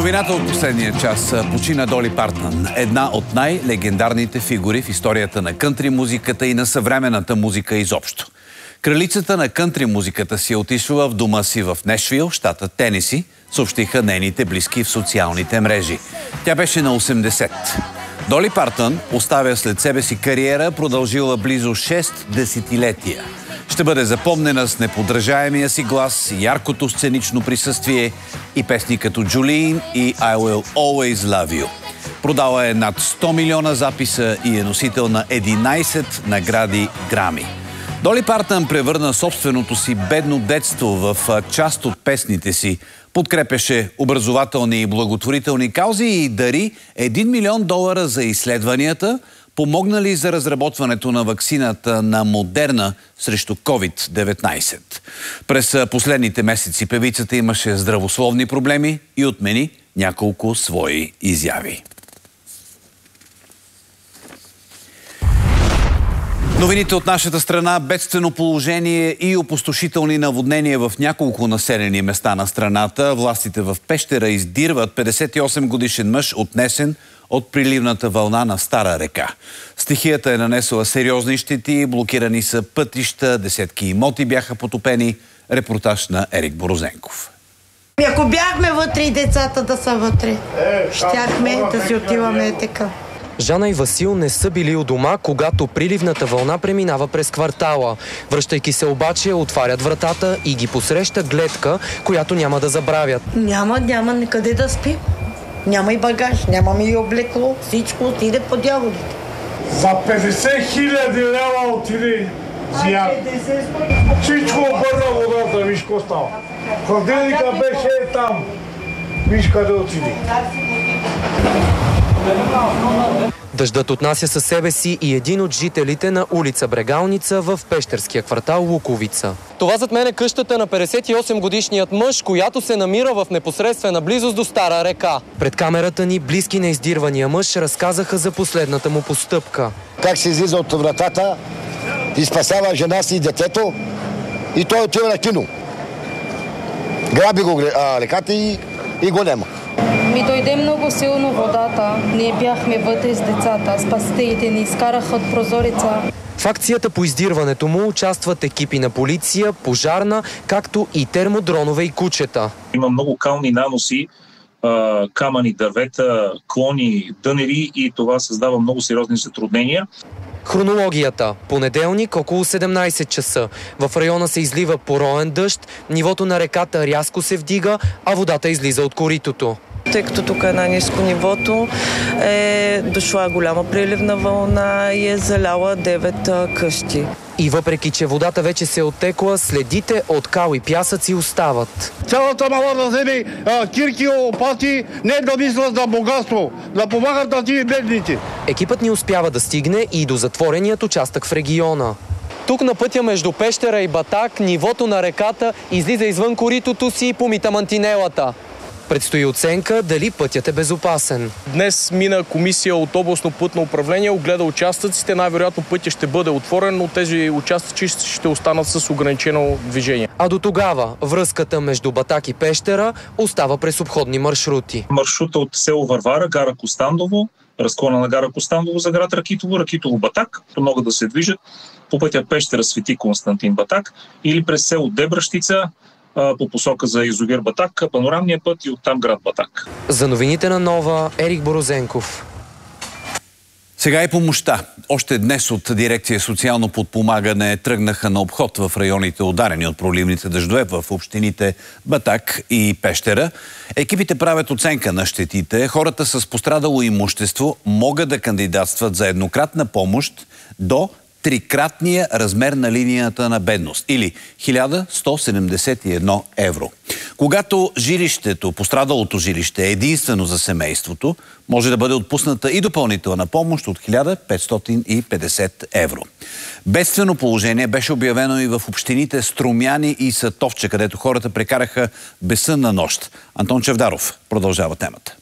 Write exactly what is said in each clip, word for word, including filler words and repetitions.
Новината от последния час. Почина Доли Партън, една от най-легендарните фигури в историята на кънтри музиката и на съвременната музика изобщо. Кралицата на кънтри музиката си е отишла в дома си в Нешвил, щата Тенеси, съобщиха нейните близки в социалните мрежи. Тя беше на осемдесет. Доли Партън оставя след себе си кариера, продължила близо шест десетилетия. Ще бъде запомнена с неподражаемия си глас, яркото сценично присъствие и песни като Джулиин и I Will Always Love You. Продала е над сто милиона записа и е носител на единайсет награди Грами. Доли Партън превърна собственото си бедно детство в част от песните си, подкрепяше образователни и благотворителни каузи и дари един милион долара за изследванията, помогнали за разработването на ваксината на Модерна срещу ковид деветнайсет. През последните месеци певицата имаше здравословни проблеми и отмени няколко свои изяви. Новините от нашата страна: бедствено положение и опустошителни наводнения в няколко населени места на страната. Властите в Пещера издирват петдесет и осем годишен мъж, отнесен от приливната вълна на Стара река. Стихията е нанесла сериозни щети, блокирани са пътища, десетки имоти бяха потопени. Репортаж на Ерик Борозенков. Ако бяхме вътре и децата да са вътре, щяхме да си отиваме така. Жана и Васил не са били у дома, когато приливната вълна преминава през квартала. Връщайки се обаче, отварят вратата и ги посреща гледка, която няма да забравят. Няма, няма никъде да спи. Няма и багаж, нямаме и облекло. Всичко отиде по дяволите. За петдесет хиляди лева отиде зиян. Всичко обърна водата, виж какво става. Хладилника беше там. Виж къде отиде. Дъждът отнася със себе си и един от жителите на улица Брегалница в пещерския квартал Луковица. Това зад мен е къщата на петдесет и осем годишният мъж, която се намира в непосредствена близост до Стара река. Пред камерата ни близки на издирвания мъж разказаха за последната му постъпка. Как се излиза от вратата и спасява жена си и детето и той отива на кино. Граби го а, реката и, и го няма. Ми дойде много силно водата. Ние бяхме вътре с децата. Спасителите ни изкараха от прозореца. В акцията по издирването му участват екипи на полиция, пожарна, както и термодронове и кучета. Има много кални наноси, камъни, дървета, клони, дънери и това създава много сериозни затруднения. Хронологията. Понеделник около седемнайсет часа. В района се излива пороен дъжд, нивото на реката рязко се вдига, а водата излиза от коритото. Тъй като тук е на ниско нивото, е дошла голяма приливна вълна и е заляла девет къщи. И въпреки, че водата вече се е оттекла, следите от кал и пясъци остават. Цялата мала да вземе кирки, опати, не да мислят за богатство, да помагат на тия бедните. Екипът ни успява да стигне и до затвореният участък в региона. Тук на пътя между Пещера и Батак, нивото на реката излиза извън коритото си и помита мантинелата. Предстои оценка дали пътят е безопасен. Днес мина комисия от областно пътно управление, огледа участъците. Най-вероятно пътя ще бъде отворен, но тези участъци ще останат с ограничено движение. А до тогава връзката между Батак и Пещера остава през обходни маршрути. Маршрута от село Варвара, гара Костандово, разклона на гара Костандово за град Ракитово, Ракитово Батак, могат да се движат по пътя Пещера Свети Константин Батак или през село Дебращица по посока за язовир Батак, панорамния път и оттам град Батак. За новините на Нова, Ерик Борозенков. Сега и помощта. Още днес от дирекция социално подпомагане тръгнаха на обход в районите, ударени от проливните дъждове в общините Батак и Пещера. Екипите правят оценка на щетите. Хората с пострадало имущество могат да кандидатстват за еднократна помощ до трикратния размер на линията на бедност или хиляда сто седемдесет и едно евро. Когато жилището, пострадалото жилище е единствено за семейството, може да бъде отпусната и допълнителна помощ от хиляда петстотин и петдесет евро. Бедствено положение беше обявено и в общините Струмяни и Сатовча, където хората прекараха безсънна нощ. Антон Чавдаров продължава темата.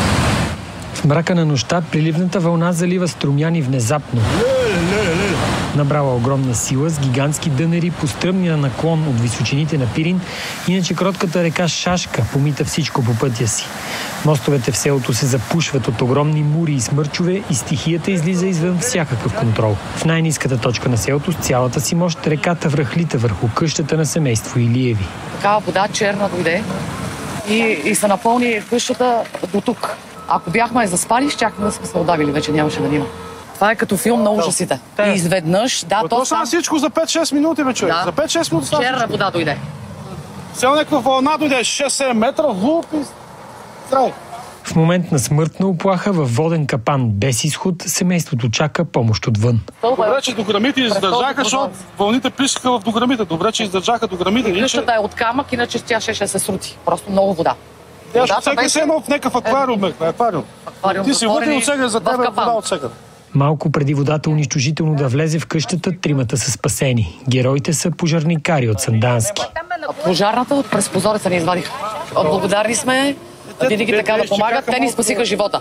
В мрака на нощта приливната вълна залива Струмяни внезапно. набрала огромна сила с гигантски дънери по стръмния наклон от височините на Пирин, иначе кротката река Шашка помита всичко по пътя си. Мостовете в селото се запушват от огромни мури и смърчове и стихията излиза извън всякакъв контрол. В най-ниската точка на селото с цялата си мощ реката връхлита върху къщата на семейство Илиеви. Такава вода черна дойде и, и се напълни къщата до тук. Ако бяхме заспали, щяхме да сме се удавили, вече нямаше да има. Това е като филм на ужасите. И изведнъж, да, то става всичко за пет-шест минути, бе, човек. Да. За пет-шест минути става. Черна вода дойде. Цяла някаква вълна дойде, шест-седем метра, луп и край. В момент на смъртна оплаха във воден капан без изход, семейството чака помощ отвън. Добре, че дограмите издържаха, защото вълните пишеха в дограмите. Добре, че издържаха дограмите. Къщата е от камък, иначе тя ще се срути. Просто много вода. Всеки се едно в някакъв аквариум, аквариум. Ти си вътре от сега, за тебе вода от сега. Малко преди водата унищожително да влезе в къщата, тримата са спасени. Героите са пожарникари от Сандански. Пожарната през прозореца ни извадиха. Благодарни сме, винаги така да помагат. Те ни спасиха живота.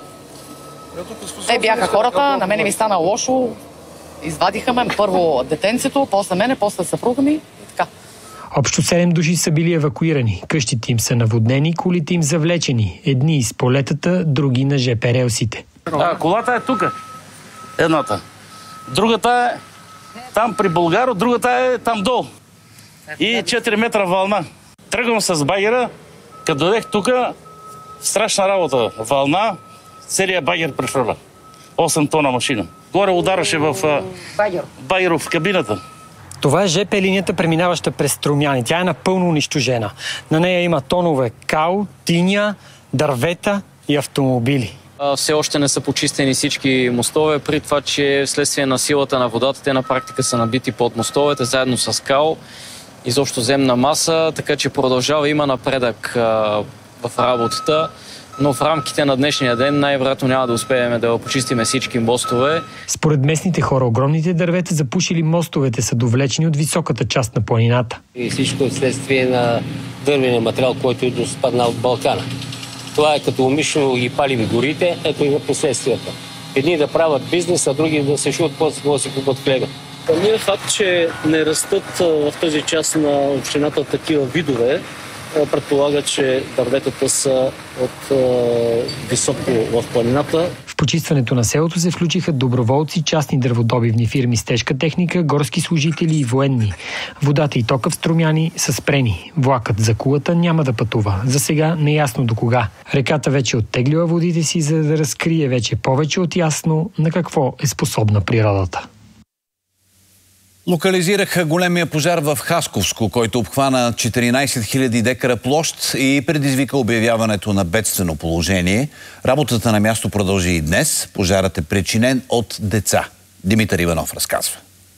Те бяха хората, на мене ми стана лошо. Извадиха ме първо детенцето, после мене, после съпруга ми и така. Общо седем души са били евакуирани. Къщите им са наводнени, колите им завлечени. Едни из полетата, други на жп релсите. А, колата е тук. Едната. Другата е там при Българо, другата е там долу. И четири метра вълна. Тръгвам с багера, като дойдех тук, страшна работа. Вълна, целият багер прехвърля. осем тона машина. Горе удараше в багеро в кабината. Това е жп линията, преминаваща през Струмяни. Тя е напълно унищожена. На нея има тонове кал, тиня, дървета и автомобили. Все още не са почистени всички мостове, при това, че вследствие на силата на водата те на практика са набити под мостовете, заедно с кал, изобщо земна маса, така че продължава, има напредък а, в работата, но в рамките на днешния ден най-вероятно няма да успеем да почистим всички мостове. Според местните хора, огромните дървета запушили мостовете са довлечени от високата част на планината. И всичко е следствие на дървения материал, който е доспаднал от Балкана. Това е като умишлено ги палим горите, ето има последствията. Едни да правят бизнес, а други да се шуят после да си купат хлеба. Самият факт, че не растат в тази част на общината такива видове, предполага, че дърветата са от е, високо в планината. В почистването на селото се включиха доброволци, частни дърводобивни фирми с тежка техника, горски служители и военни. Водата и тока в Струмяни са спрени. Влакът за Кулата няма да пътува. За сега неясно до кога. Реката вече оттеглила водите си, за да разкрие вече повече от ясно на какво е способна природата. Локализираха големия пожар в Хасковско, който обхвана четиринайсет хиляди декара площ и предизвика обявяването на бедствено положение. Работата на място продължи и днес. Пожарът е причинен от деца. Димитър Иванов разказва.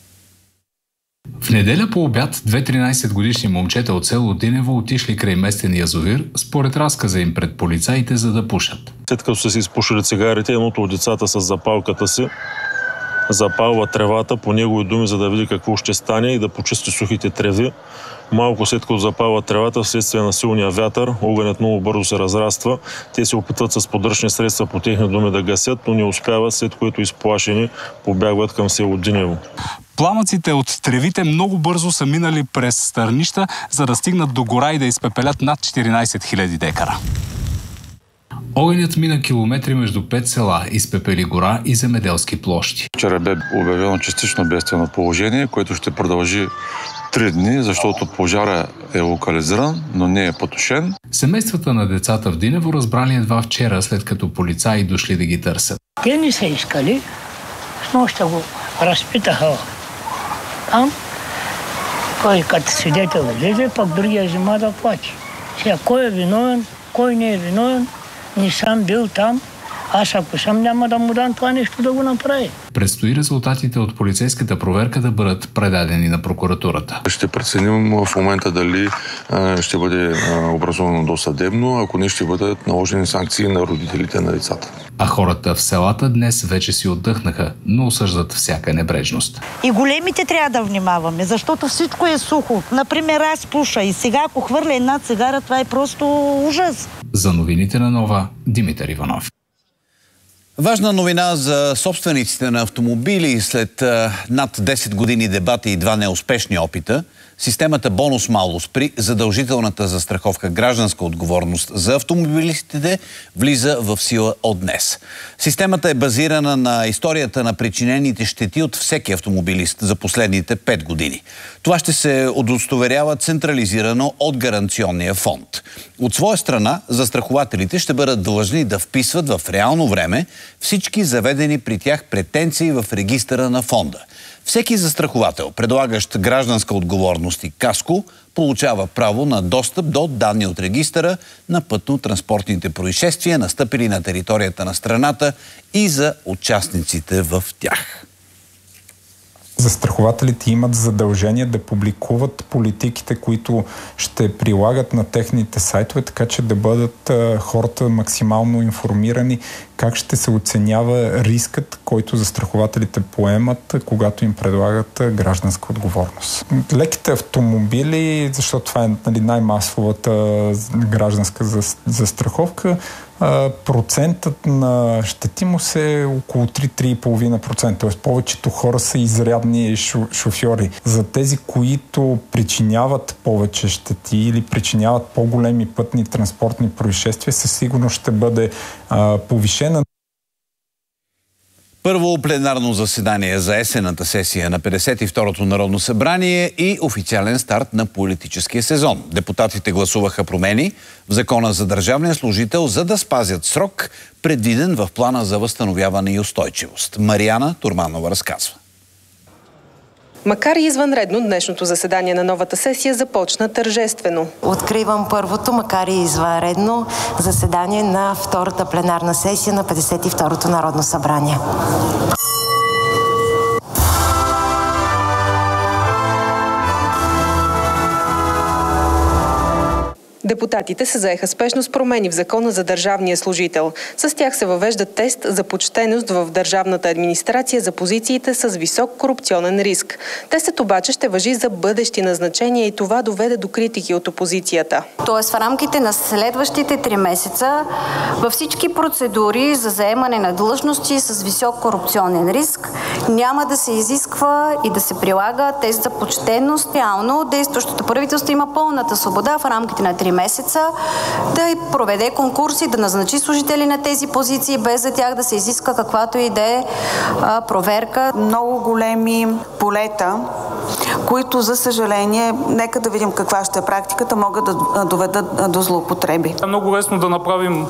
В неделя по обяд две тринайсетгодишни момчета от село Динево отишли край местен язовир, според разказа им пред полицаите, за да пушат. След като са си изпушили цигарите, едното от децата с запалката си запалва тревата, по негови думи, за да види какво ще стане и да почисти сухите треви. Малко след като запалва тревата, вследствие на силния вятър, огънят много бързо се разраства. Те се опитват с подръчни средства по техни думи да гасят, но не успяват, след което изплашени побягват към село Динево. Пламъците от тревите много бързо са минали през стърнища, за да стигнат до гора и да изпепелят над четиринайсет хиляди декара. Огънят мина километри между пет села, изпепели гора и земеделски площи. Вчера бе обявено частично бедствено положение, което ще продължи три дни, защото пожара е локализиран, но не е потушен. Семействата на децата в Динево разбрали едва вчера, след като полицаи дошли да ги търсят. Те не са искали, с нощта го разпитаха там, кой като свидетел влезе, пък другия взема да плаче. Сега кой е виновен, кой не е виновен, не съм бил там. Аз ако съм, няма да му дам това нещо да го направи. Предстои резултатите от полицейската проверка да бъдат предадени на прокуратурата. Ще преценим в момента дали а, ще бъде а, образувано досъдебно, ако не ще бъдат наложени санкции на родителите на децата. А хората в селата днес вече си отдъхнаха, но осъждат всяка небрежност. И големите трябва да внимаваме, защото всичко е сухо. Например, аз пуша и сега, ако хвърля една цигара, това е просто ужас. За новините на Нова, Димитър Иванов. Важна новина за собствениците на автомобили след а, над десет години дебати и два неуспешни опита. Системата бонус-малус при задължителната застраховка гражданска отговорност за автомобилистите влиза в сила от днес. Системата е базирана на историята на причинените щети от всеки автомобилист за последните пет години. Това ще се удостоверява централизирано от гаранционния фонд. От своя страна, застрахователите ще бъдат длъжни да вписват в реално време всички заведени при тях претенции в регистъра на фонда. Всеки застраховател, предлагащ гражданска отговорност и каско, получава право на достъп до данни от регистъра на пътно-транспортните происшествия, настъпили на територията на страната и за участниците в тях. Застрахователите имат задължение да публикуват политиките, които ще прилагат на техните сайтове, така че да бъдат а, хората максимално информирани как ще се оценява рискът, който застрахователите поемат, когато им предлагат гражданска отговорност. Леките автомобили, защото това е нали, най-масовата гражданска застраховка, процентът на щетимост е около три до три и половина процента, т.е. повечето хора са изрядни шофьори. За тези, които причиняват повече щети или причиняват по-големи пътни транспортни происшествия, със сигурност ще бъде а, повишена. Първо пленарно заседание за есенната сесия на петдесет и второто Народно събрание и официален старт на политическия сезон. Депутатите гласуваха промени в Закона за държавния служител, за да спазят срок, предвиден в плана за възстановяване и устойчивост. Мариана Турманова разказва. Макар и извънредно, днешното заседание на новата сесия започна тържествено. Откривам първото, макар и извънредно, заседание на втората пленарна сесия на петдесет и второто Народно събрание. Депутатите се заеха спешно с промени в Закона за държавния служител. С тях се въвежда тест за почтеност в държавната администрация за позициите с висок корупционен риск. Тестът обаче ще важи за бъдещи назначения и това доведе до критики от опозицията. Тоест в рамките на следващите три месеца във всички процедури за заемане на длъжности с висок корупционен риск няма да се изисква и да се прилага тест за почтеност. Реално действащото правителство има пълната свобода в рамките на три месеца да проведе конкурси, да назначи служители на тези позиции, без за тях да се изиска каквато и да е проверка. Много големи полета, които, за съжаление, нека да видим каква ще е практиката, могат да доведат до злоупотреби. Е много лесно да направим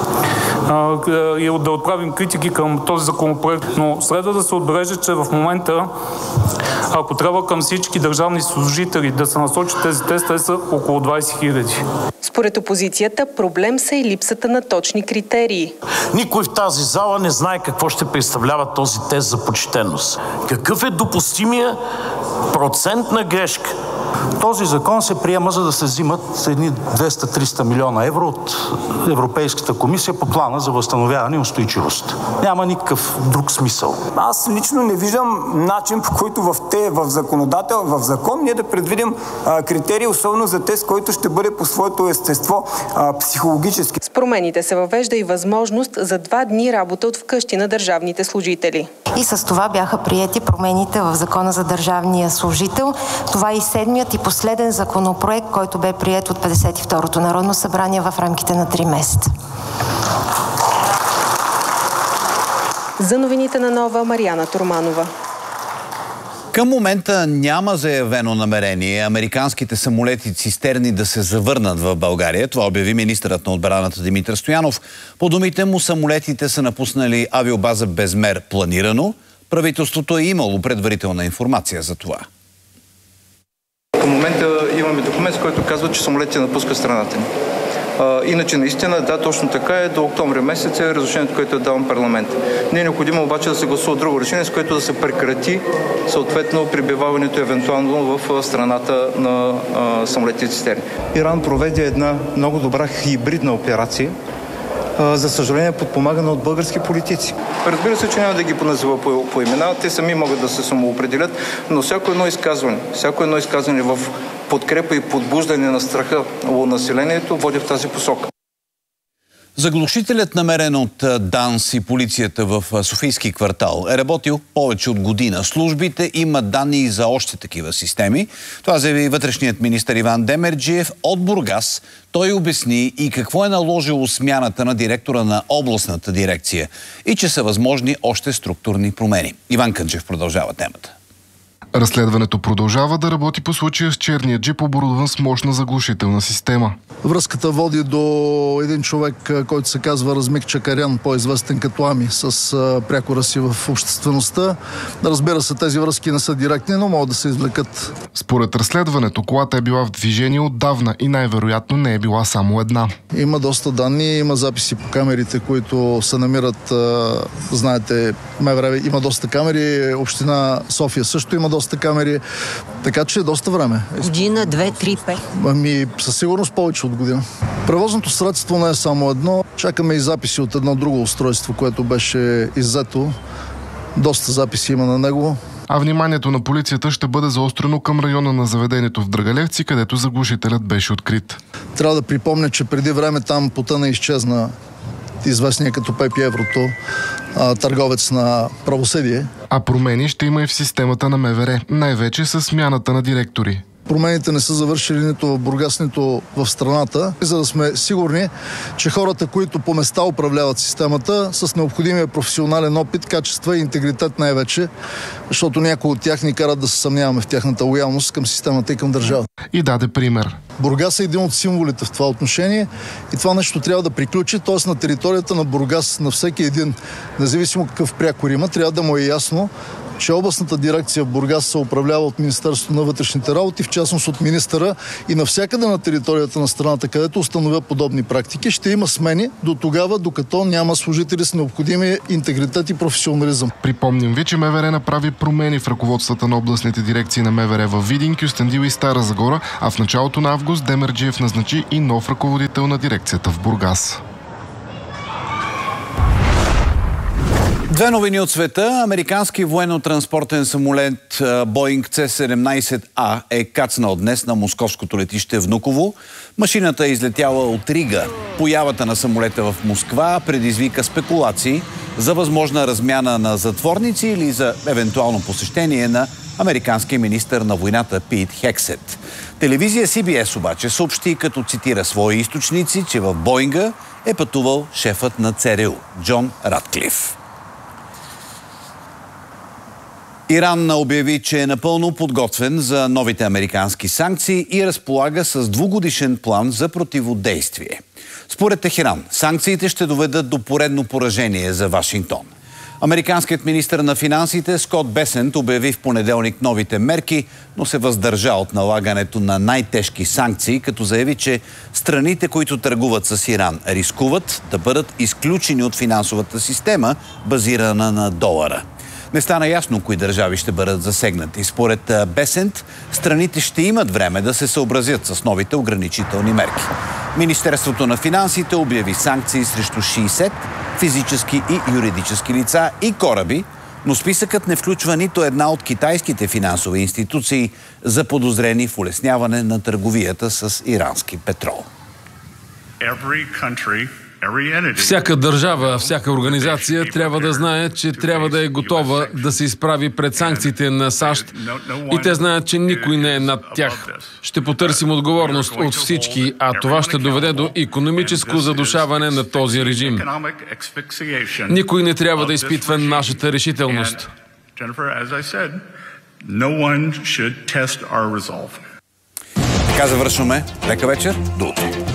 и да отправим критики към този законопроект, но следва да се отбележи, че в момента, ако трябва към всички държавни служители да се насочат тези тестове, са около двайсет хиляди. Според опозицията, проблем са и липсата на точни критерии. Никой в тази зала не знае какво ще представлява този тест за почтеност. Какъв е допустимия процент на грешка? Този закон се приема, за да се взимат едни двеста до триста милиона евро от Европейската комисия по плана за възстановяване и устойчивост. Няма никакъв друг смисъл. Аз лично не виждам начин, по който в, те, в законодател, в закон ние да предвидим а, критерии, особено за тест, който ще бъде по своето естество а, психологически. С промените се въвежда и възможност за два дни работа от вкъщи на държавните служители. И с това бяха приети промените в Закона за държавния служител. Това е и седмият и последен законопроект, който бе приет от петдесет и второто Народно събрание в рамките на три месеца. За новините на Нова, Мариана Турманова. Към момента няма заявено намерение американските самолети цистерни да се завърнат в България. Това обяви министърът на отбраната Димитър Стоянов. По думите му, самолетите са напуснали авиобаза Безмер планирано. Правителството е имало предварителна информация за това. Към момента имаме документ, с който казва, че самолетите напускат страната ни. А, иначе наистина, да, точно така е, до октомври месец е разрешението, което е даван парламент. Не е необходимо обаче да се гласува друго решение, с което да се прекрати съответно пребиваването евентуално в страната на а, самолетите цистерни. Иран проведе една много добра хибридна операция, за съжаление подпомагана от български политици. Разбира се, че няма да ги поназива по, по имена, те сами могат да се самоопределят, но всяко едно изказване, всяко едно изказване в подкрепа и подбуждане на страха у населението води в тази посока. Заглушителят, намерен от ДАНС и полицията в Софийски квартал, е работил повече от година. Службите имат данни и за още такива системи. Това заяви вътрешният министър Иван Демерджиев от Бургас. Той обясни и какво е наложило смяната на директора на областната дирекция и че са възможни още структурни промени. Иван Кънчев продължава темата. Разследването продължава да работи по случая с черния джип, оборудван с мощна заглушителна система. Връзката води до един човек, който се казва Размик Чакарян, по-известен като Ами, с прякора си в обществеността. Разбира се, тези връзки не са директни, но могат да се извлекат. Според разследването, колата е била в движение отдавна и най-вероятно не е била само една. Има доста данни, има записи по камерите, които се намират, знаете, МВР има доста камери, община София също има доста камери, така че доста време. Година, две, три, пет. Ами със сигурност повече от година. Превозното средство не е само едно. Чакаме и записи от едно друго устройство, което беше иззето. Доста записи има на него. А вниманието на полицията ще бъде заострено към района на заведението в Драгалевци, където заглушителят беше открит. Трябва да припомня, че преди време там потъна и изчезна известния като Пепи Еврото, търговец на правосъдие. А промени ще има и в системата на МВР, най-вече с смяната на директори. Промените не са завършили нито в Бургас, нито в страната, за да сме сигурни, че хората, които по места управляват системата, с необходимия професионален опит, качества и интегритет най-вече, защото някои от тях ни карат да се съмняваме в тяхната лоялност към системата и към държавата. И даде пример. Бургас е един от символите в това отношение и това нещо трябва да приключи, т.е. на територията на Бургас, на всеки един, независимо какъв прякор има, трябва да му е ясно, че областната дирекция в Бургас се управлява от Министерството на вътрешните работи, в частност от министъра, и навсякъде на територията на страната, където установят подобни практики, ще има смени до тогава, докато няма служители с необходимия интегритет и професионализъм. Припомним ви, че МВР направи промени в ръководствата на областните дирекции на МВР в Видин, Кюстендил и Стара Загора, а в началото на август Демерджиев назначи и нов ръководител на дирекцията в Бургас. Две новини от света. Американски военно-транспортен самолет Боинг Це седемнайсет А е кацнал днес на московското летище Внуково. Машината е излетяла от Рига. Появата на самолета в Москва предизвика спекулации за възможна размяна на затворници или за евентуално посещение на американския министър на войната Пит Хексет. Телевизия Си Би Ес обаче съобщи, като цитира свои източници, че в Боинга е пътувал шефът на Це Ер У Джон Ратклиф. Иран обяви, че е напълно подготвен за новите американски санкции и разполага с двугодишен план за противодействие. Според Техеран, санкциите ще доведат до поредно поражение за Вашингтон. Американският министър на финансите Скот Бесент обяви в понеделник новите мерки, но се въздържа от налагането на най-тежки санкции, като заяви, че страните, които търгуват с Иран, рискуват да бъдат изключени от финансовата система, базирана на долара. Не стана ясно кои държави ще бъдат засегнати. Според Бесент, страните ще имат време да се съобразят с новите ограничителни мерки. Министерството на финансите обяви санкции срещу шейсет физически и юридически лица и кораби, но списъкът не включва нито една от китайските финансови институции, заподозрени в улесняване на търговията с ирански петрол. Всяка държава, всяка организация трябва да знае, че трябва да е готова да се изправи пред санкциите на САЩ и те знаят, че никой не е над тях. Ще потърсим отговорност от всички, а това ще доведе до икономическо задушаване на този режим. Никой не трябва да изпитва нашата решителност. Така завършваме. Лека вечер. До утре.